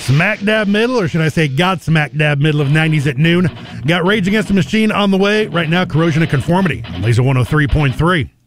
Smack dab middle, or should I say God smack dab middle of 90s at noon. Got Rage Against the Machine on the way. Right now, Corrosion of Conformity on Laser 103.3.